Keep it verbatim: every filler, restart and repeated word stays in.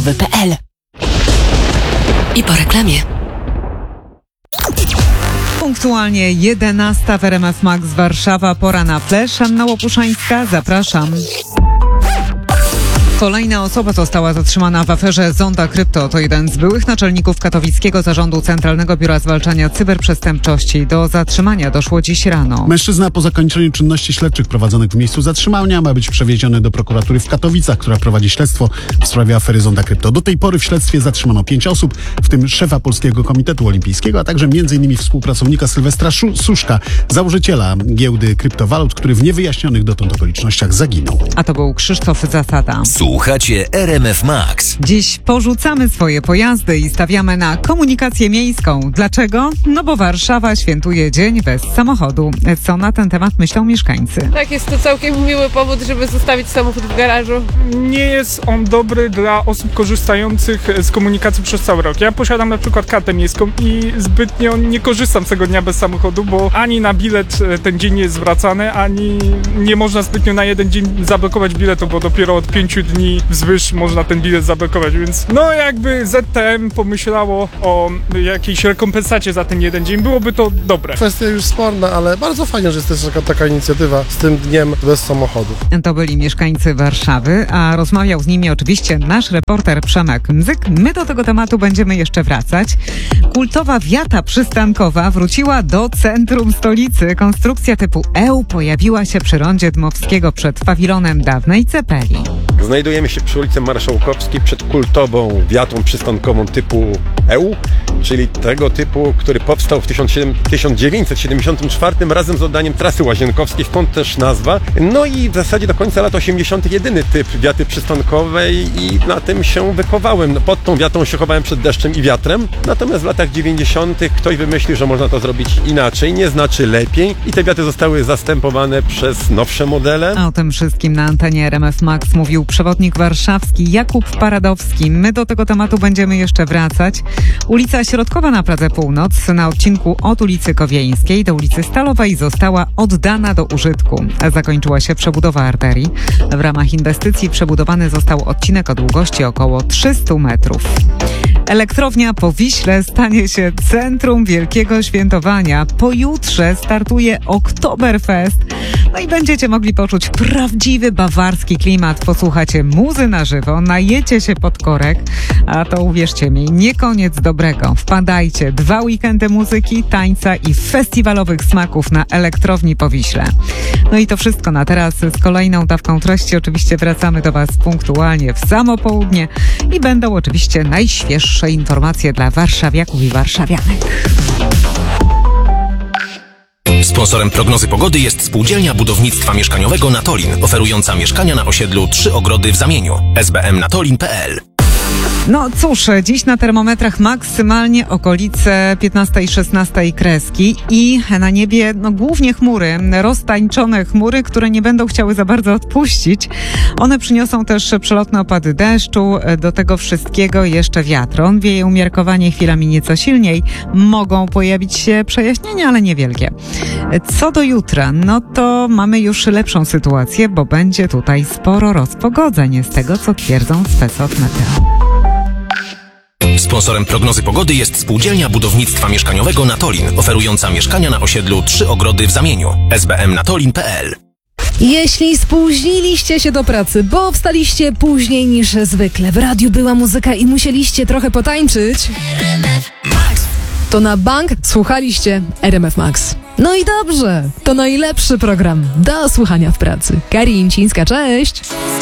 kropka p l. I po reklamie. Punktualnie jedenasta w R M F Max Warszawa, pora na flash. Anna Łopuszańska, zapraszam. Kolejna osoba została zatrzymana w aferze Zonda Krypto. To jeden z byłych naczelników katowickiego zarządu Centralnego Biura Zwalczania Cyberprzestępczości. Do zatrzymania doszło dziś rano. Mężczyzna po zakończeniu czynności śledczych prowadzonych w miejscu zatrzymania ma być przewieziony do prokuratury w Katowicach, która prowadzi śledztwo w sprawie afery Zonda Krypto. Do tej pory w śledztwie zatrzymano pięć osób, w tym szefa Polskiego Komitetu Olimpijskiego, a także m.in. współpracownika Sylwestra Suszka, założyciela giełdy kryptowalut, który w niewyjaśnionych dotąd okolicznościach zaginął. A to był Krzysztof Zasada. Słuchacie R M F Max. Dziś porzucamy swoje pojazdy i stawiamy na komunikację miejską. Dlaczego? No bo Warszawa świętuje dzień bez samochodu. Co na ten temat myślą mieszkańcy? Tak, jest to całkiem miły powód, żeby zostawić samochód w garażu. Nie jest on dobry dla osób korzystających z komunikacji przez cały rok. Ja posiadam na przykład kartę miejską i zbytnio nie korzystam z tego dnia bez samochodu, bo ani na bilet ten dzień nie jest zwracany, ani nie można zbytnio na jeden dzień zablokować biletu, bo dopiero od pięciu dni wzwyż można ten bilet zablokować, więc no jakby Z T M pomyślało o jakiejś rekompensacie za ten jeden dzień, byłoby to dobre. Kwestia już sporna, ale bardzo fajnie, że jest też taka, taka inicjatywa z tym dniem bez samochodu. To byli mieszkańcy Warszawy, a rozmawiał z nimi oczywiście nasz reporter Przemek Mzyk. My do tego tematu będziemy jeszcze wracać. Kultowa wiata przystankowa wróciła do centrum stolicy. Konstrukcja typu E pojawiła się przy rondzie Dmowskiego przed pawilonem dawnej Cepeli. Znajdujemy się przy ulicy Marszałkowskiej przed kultową wiatą przystankową typu E U, czyli tego typu, który powstał w tysiąc dziewięćset siedemdziesiątym czwartym razem z oddaniem trasy łazienkowskiej, stąd też nazwa. No i w zasadzie do końca lat osiemdziesiątych jedyny typ wiaty przystankowej i na tym się wychowałem. No, pod tą wiatą się chowałem przed deszczem i wiatrem, natomiast w latach dziewięćdziesiątych ktoś wymyślił, że można to zrobić inaczej, nie znaczy lepiej i te wiaty zostały zastępowane przez nowsze modele. A o tym wszystkim na antenie R M F Max mówił przewodnik warszawski Jakub Paradowski. My do tego tematu będziemy jeszcze wracać. Ulica Środkowa na Pradze Północ na odcinku od ulicy Kowieńskiej do ulicy Stalowej została oddana do użytku. Zakończyła się przebudowa arterii. W ramach inwestycji przebudowany został odcinek o długości około trzysta metrów. Elektrownia po Wiśle stanie się centrum wielkiego świętowania. Pojutrze startuje Oktoberfest. No i będziecie mogli poczuć prawdziwy bawarski klimat. Posłuchacie muzy na żywo, najecie się pod korek, a to uwierzcie mi, nie koniec dobrego. Wpadajcie, dwa weekendy muzyki, tańca i festiwalowych smaków na Elektrowni po Wiśle. No i to wszystko na teraz. Z kolejną dawką treści oczywiście wracamy do Was punktualnie w samo południe i będą oczywiście najświeższe informacje dla warszawiaków i warszawianek. Sponsorem prognozy pogody jest Spółdzielnia Budownictwa Mieszkaniowego Natolin, oferująca mieszkania na osiedlu Trzy Ogrody w Zamieniu. s b m natolin kropka p l. No cóż, dziś na termometrach maksymalnie okolice piętnastej szesnastej kreski i na niebie no głównie chmury, roztańczone chmury, które nie będą chciały za bardzo odpuścić. One przyniosą też przelotne opady deszczu, do tego wszystkiego jeszcze wiatr. On wieje umiarkowanie, chwilami nieco silniej. Mogą pojawić się przejaśnienia, ale niewielkie. Co do jutra, no to mamy już lepszą sytuację, bo będzie tutaj sporo rozpogodzeń, z tego co twierdzą specy od meteo. Sponsorem prognozy pogody jest Spółdzielnia Budownictwa Mieszkaniowego Natolin, oferująca mieszkania na osiedlu Trzy Ogrody w Zamieniu. s b m natolin kropka p l. Jeśli spóźniliście się do pracy, bo wstaliście później niż zwykle, w radiu była muzyka i musieliście trochę potańczyć, to na bank słuchaliście R M F Max. No i dobrze, to najlepszy program do słuchania w pracy. Karin Cińska, cześć!